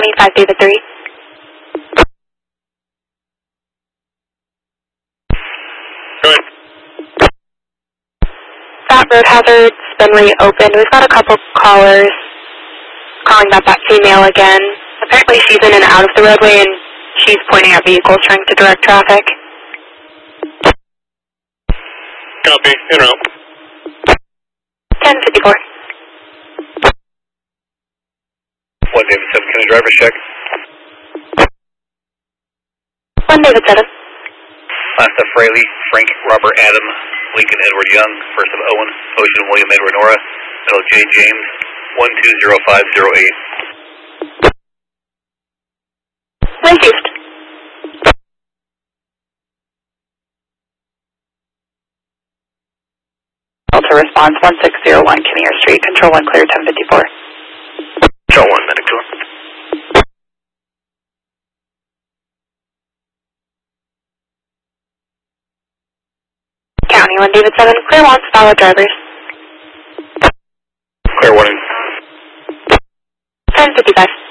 County 5 David 3. Go ahead. That road hazard's been reopened. We've got a couple callers calling about that female again. Apparently she's in and out of the roadway and she's pointing at vehicles trying to direct traffic. Copy. In route. 1054. 1 David 7, can you driver's check? 1 David 7. Last of Fraley, Frank, Robert, Adam, Lincoln, Edward Young, first of Owen, Ocean, William, Edward, Nora, middle J. James, 120508. Received. To response 1601 Kinnear Street, Control 1 clear 1054. Control 1, medic 2. County 1 David 7, clear wants follow drivers. Clear warning. 1055.